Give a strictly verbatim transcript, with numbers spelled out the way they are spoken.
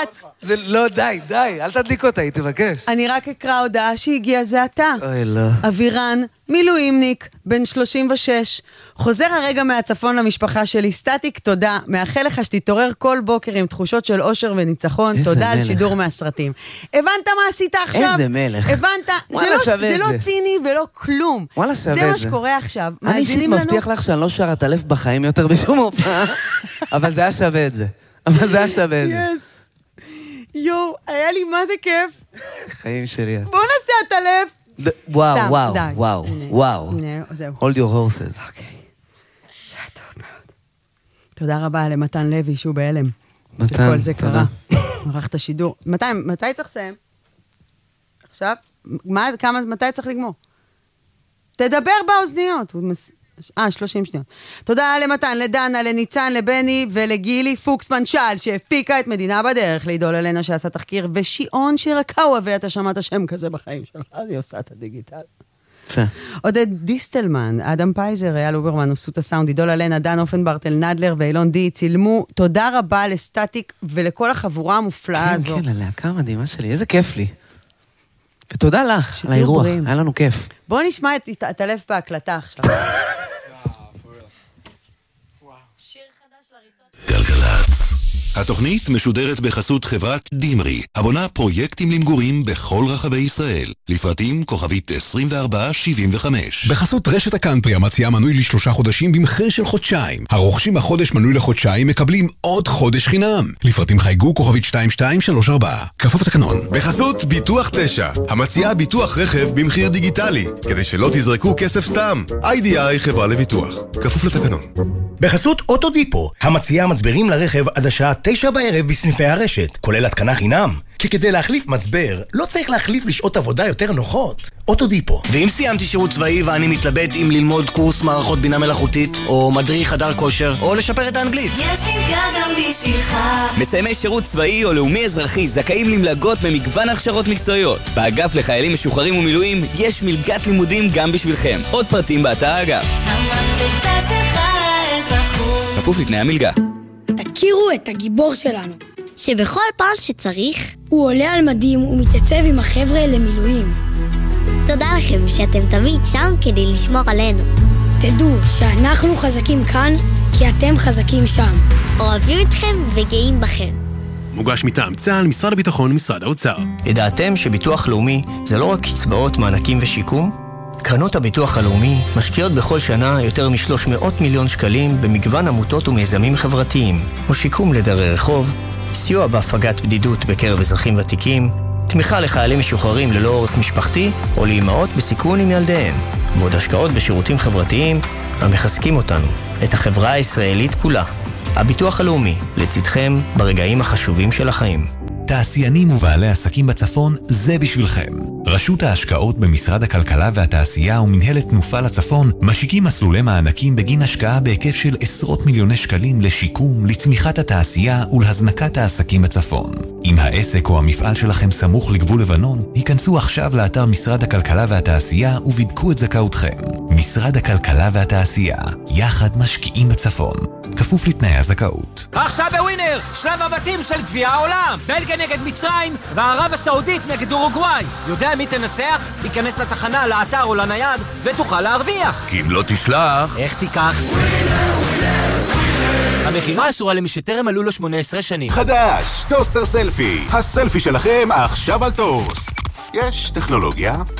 גלגלץ. זה לא, די, די, אל תדליק אותה, היא תבקש. אני רק אקרא הודעה שהגיע זה אתה. אוי, לא. אבירן, מילואימניק, בן שלושים ושש. חוזר הרגע מהצפון למשפחה שלי, סטטיק, תודה. מאחל לך שתתעורר כל בוקר עם תחושות של אושר וניצחון. תודה על שידור מהסרטים. הבנת מה עשית עכשיו? איזה מלך. הבנת? זה לא ציני ולא כלום. וואלה, שווה את זה. זה מה שקורה עכשיו. אני אישית מבטיח לך שאני לא שר את הלב בחיים יותר בשום הופעה, אבל זה היה שווה את זה. אבל זה היה שווה את זה. יס. יו, היה לי מה זה כיף. חיים שלי. בוא נעשה את הלב. וואו, וואו, וואו, וואו. hold your horses. אוקיי. זה היה טוב מאוד. תודה רבה למתן לוי, שהוא בהלם. מתן, שכל זה קרה. ערך את השידור. מתי, מתי צריך לסיים? עכשיו? מה, כמה, מתי צריך לגמור? תדבר באוזניות. אה, שלושים שניות. תודה למתן, לדנה, לניצן, לבני ולגילי פוקסמן שאל, שהפיקה את מדינה בדרך, לעידול אלנה שעשה תחקיר, ושיעון שרקאו, ואתה שמעת שם כזה בחיים שלך, אז היא עושה את הדיגיטל. עודד דיסטלמן, אדם פייזר, אייל אוברמן, עשו את הסאונד, עידול אלנה, דן אופנברטל, נדלר ואילון די, צילמו. תודה רבה לסטטיק ולכל החבורה המופלאה הזו. כן, כן, הלהקה מדהימה שלי, איזה כיף לי. ותודה לך על האירוח, היה לנו כיף. בואו נשמע את הלב בהקלטה עכשיו. גלגלץ. התוכנית משודרת בחסות חברת דימרי, הבונה פרויקטים למגורים בכל רחבי ישראל. לפרטים כוכבית עשרים וארבע שבעים וחמש. בחסות רשת הקאנטרי המציעה מנוי לשלושה חודשים במחיר של חודשיים. הרוכשים בחודש מנוי לחודשיים מקבלים עוד חודש חינם. לפרטים חייגו כוכבית שתיים שתיים שלוש ארבע. כפוף לתקנון. בחסות ביטוח תשע, המציעה ביטוח רכב במחיר דיגיטלי, כדי שלא תזרקו כסף סתם. איי די איי חברה לביטוח. כפוף לתקנון. בחסות אוטודיפו, המציעה מצברים לרכב עד השעה תשע בערב בסניפי הרשת, כולל התקנה חינם. כי כדי להחליף מצבר, לא צריך להחליף לשעות עבודה יותר נוחות. אוטודיפו. ואם סיימתי שירות צבאי ואני מתלבט אם ללמוד קורס מערכות בינה מלאכותית, או מדריך חדר כושר, או לשפר את האנגלית. יש מלגה גם בשבילך. מסיימי שירות צבאי או לאומי אזרחי זכאים למלגות במגוון הכשרות מקצועיות. באגף לחיילים משוחררים ומילואים יש מלגת לימודים גם בשבילכם. עוד פרטים באתר האגף. המקפצה שלך האזרחות. כפוף לתנאי המלגה. תכירו את הגיבור שלנו, שבכל פעם שצריך הוא עולה על מדים ומתייצב עם החבר'ה למילואים. תודה לכם שאתם תמיד שם כדי לשמור עלינו. תדעו שאנחנו חזקים כאן כי אתם חזקים שם. אוהבים אתכם וגאים בכם. מוגש מטעם צה"ל, משרד הביטחון ומשרד האוצר. ידעתם שביטוח לאומי זה לא רק קצבאות, מענקים ושיקום? קרנות הביטוח הלאומי משקיעות בכל שנה יותר מ-שלוש מאות מיליון שקלים במגוון עמותות ומיזמים חברתיים, או שיקום לדרי רחוב, סיוע בהפגת בדידות בקרב אזרחים ותיקים, תמיכה לחיילים משוחררים ללא עורף משפחתי, או לאימהות בסיכון עם ילדיהן, ועוד השקעות בשירותים חברתיים המחזקים אותנו, את החברה הישראלית כולה. הביטוח הלאומי, לצדכם ברגעים החשובים של החיים. תעשיינים ובעלי עסקים בצפון, זה בשבילכם. רשות ההשקעות במשרד הכלכלה והתעשייה ומנהלת תנופה לצפון משיקים מסלולי מענקים בגין השקעה בהיקף של עשרות מיליוני שקלים לשיקום, לצמיחת התעשייה ולהזנקת העסקים בצפון. אם העסק או המפעל שלכם סמוך לגבול לבנון, היכנסו עכשיו לאתר משרד הכלכלה והתעשייה ובדקו את זכאותכם. משרד הכלכלה והתעשייה, יחד משקיעים בצפון. כפוף לתנאי הזכאות. עכשיו בווינר, שלב הבתים של גביע העולם. בלגיה נגד מצרים וערב הסעודית נגד אורוגוואי. יודע מי תנצח? ייכנס לתחנה, לאתר או לנייד ותוכל להרוויח. כי אם לא תשלח... איך תיקח? המחירה אסורה למי שטרם מלאו לו שמונה עשרה שנים. חדש, טוסטר סלפי. הסלפי שלכם עכשיו על טוסט. יש טכנולוגיה